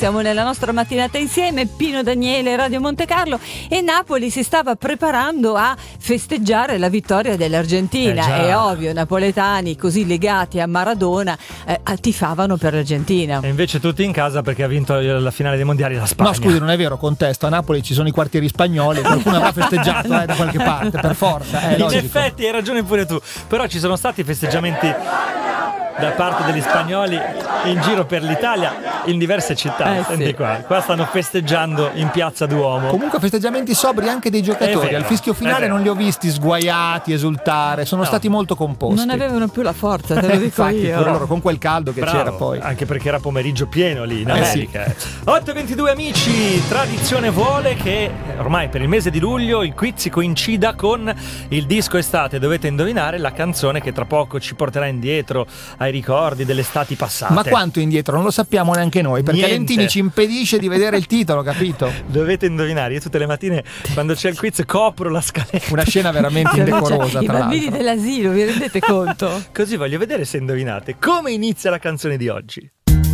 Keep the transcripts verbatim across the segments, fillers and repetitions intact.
siamo nella nostra mattinata insieme, Pino Daniele, Radio Monte Carlo, e Napoli si stava preparando a festeggiare la vittoria dell'Argentina. Eh è ovvio, napoletani così legati a Maradona eh, tifavano per l'Argentina. E invece tutti in casa perché ha vinto la finale dei mondiali la Spagna. No, scusi, non è vero, contesto. A Napoli ci sono i quartieri spagnoli, qualcuno avrà festeggiato eh, da qualche parte, per forza. È in logico. effetti hai ragione pure tu, però ci sono stati festeggiamenti da parte degli spagnoli in giro per l'Italia in diverse città. Eh, Senti sì. qua, qua stanno festeggiando in Piazza Duomo. Comunque festeggiamenti sobri anche dei giocatori. vero, Al fischio è finale vero. non li ho visti sguaiati, esultare, sono No. stati molto composti. Non avevano più la forza, te lo dico Infatti, io. pure loro, con quel caldo che Bravo, c'era poi. anche perché era pomeriggio pieno lì in Eh, America. eh. otto e ventidue amici, tradizione vuole che ormai per il mese di luglio il quiz coincida con il disco estate. Dovete indovinare la canzone che tra poco ci porterà indietro ai ricordi delle estati passate. Ma quanto indietro? Non lo sappiamo neanche noi, perché Niente. Lentini ci impedisce di vedere il titolo, capito? Dovete indovinare. Io tutte le mattine quando c'è il quiz copro la scaletta. Una scena veramente Cioè, indecorosa, I tra bambini l'altro. dell'asilo, vi rendete conto? Così voglio vedere se indovinate. Come inizia la canzone di oggi?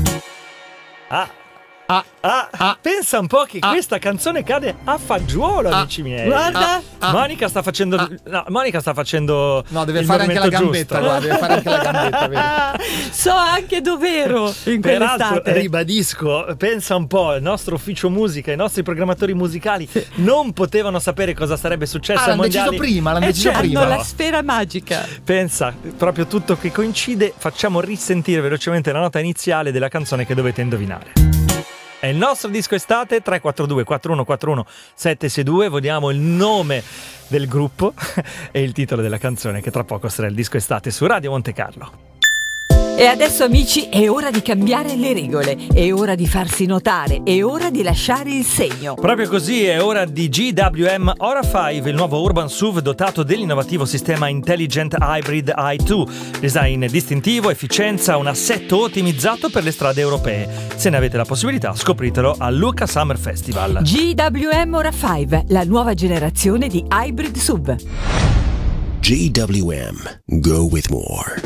Ah, Ah, ah, Ah. pensa un po' che Ah. questa canzone cade a fagiolo, Ah. amici miei. Guarda. Ah, ah. Monica sta facendo Ah. no, Monica sta facendo no, deve il fare anche la movimento gambetta, giusto. guarda, deve fare anche la gambetta, vedi? So anche dov'ero in Peraltro, quell'estate. ribadisco, pensa un po', il nostro ufficio musica, i nostri programmatori musicali non potevano sapere cosa sarebbe successo Ah, ai l'hanno deciso mondiali. prima, l'hanno Eh, deciso certo. prima. Hanno la sfera magica. Pensa, proprio tutto che coincide. Facciamo risentire velocemente la nota iniziale della canzone che dovete indovinare. È il nostro disco estate. Tre quattro due quattro uno quattro uno sette sei due. Vogliamo il nome del gruppo e il titolo della canzone, che tra poco sarà il disco estate su Radio Monte Carlo. E adesso, amici, è ora di cambiare le regole, è ora di farsi notare, è ora di lasciare il segno. Proprio così, è ora di G W M Ora cinque, il nuovo Urban S U V dotato dell'innovativo sistema Intelligent Hybrid i due. Design distintivo, efficienza, un assetto ottimizzato per le strade europee. Se ne avete la possibilità, scopritelo al Lucca Summer Festival. G W M Ora cinque, la nuova generazione di hybrid S U V. G W M. Go with more.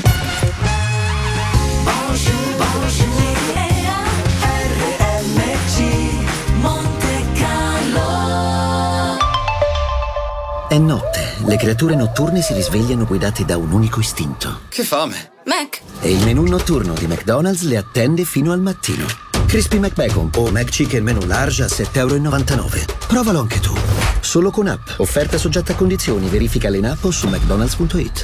È notte, le creature notturne si risvegliano guidate da un unico istinto. Che fame! Mac, E il menù notturno di McDonald's le attende fino al mattino. Crispy McBacon o McChicken menù large a sette e novantanove euro. Provalo anche tu. Solo con app. Offerta soggetta a condizioni. Verificale in app o su mcdonalds punto it.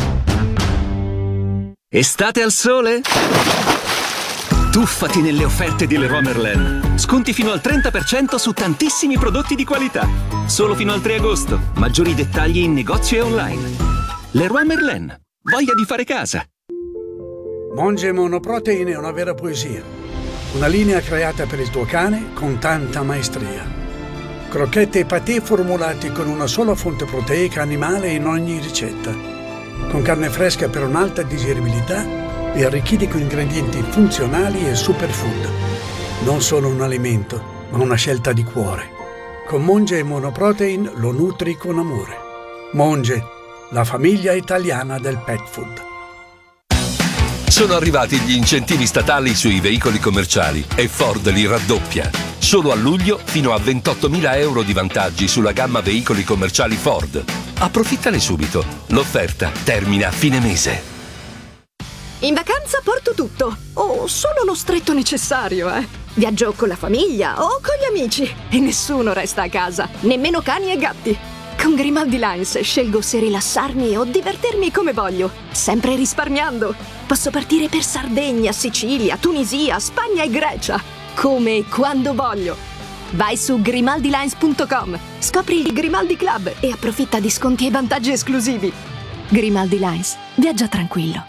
Estate al sole? Tuffati nelle offerte di Leroy Merlin. Sconti fino al trenta per cento su tantissimi prodotti di qualità. Solo fino al tre agosto. Maggiori dettagli in negozio e online. Leroy Merlin. Voglia di fare casa. Monge Monoprotein è una vera poesia. Una linea creata per il tuo cane con tanta maestria. Crocchette e patè formulati con una sola fonte proteica animale in ogni ricetta. Con carne fresca per un'alta digeribilità e arricchiti con ingredienti funzionali e superfood. Non solo un alimento, ma una scelta di cuore. Con Monge Monoprotein lo nutri con amore. Monge, la famiglia italiana del pet food. Sono arrivati gli incentivi statali sui veicoli commerciali e Ford li raddoppia. Solo a luglio fino a ventottomila euro di vantaggi sulla gamma veicoli commerciali Ford. Approfittane subito. L'offerta termina a fine mese. in vacanza porto tutto, o solo lo stretto necessario, eh. Viaggio con la famiglia o con gli amici e nessuno resta a casa, nemmeno cani e gatti. Con Grimaldi Lines scelgo se rilassarmi o divertirmi come voglio, sempre risparmiando. Posso partire per Sardegna, Sicilia, Tunisia, Spagna e Grecia, come e quando voglio. Vai su grimaldi lines punto com, scopri il Grimaldi Club e approfitta di sconti e vantaggi esclusivi. Grimaldi Lines, viaggia tranquillo.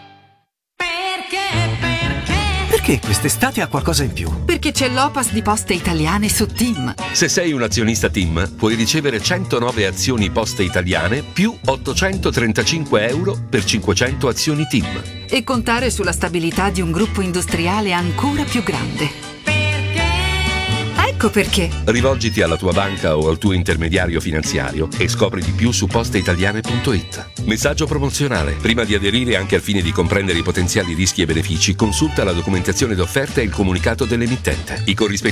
Perché quest'estate ha qualcosa in più? Perché c'è l'Opas di Poste Italiane su TIM. Se sei un azionista TIM, puoi ricevere centonove azioni Poste Italiane più ottocentotrentacinque euro per cinquecento azioni TIM. E contare sulla stabilità di un gruppo industriale ancora più grande. Ecco perché. Rivolgiti alla tua banca o al tuo intermediario finanziario e scopri di più su posteitaliane punto it. Messaggio promozionale. Prima di aderire, anche al fine di comprendere i potenziali rischi e benefici, consulta la documentazione d'offerta e il comunicato dell'emittente. I corrispettivi